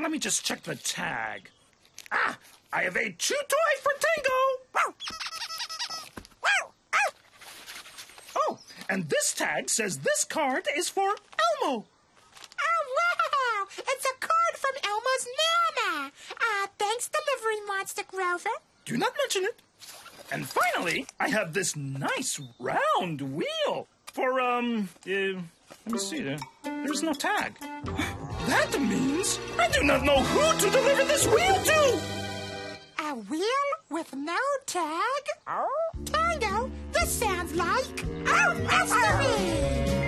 let me just check the tag. Ah, I have a chew toy for Tango. Oh, and this tag says this card is for Elmo. Oh, wow! It's a card from Elmo's Nana. Thanks, Delivery Monster Grover. Do not mention it. And finally, I have this nice round wheel for, let me see, there's no tag. That means I do not know who to deliver this wheel to. A wheel with no tag? Tango, this sounds like a mystery!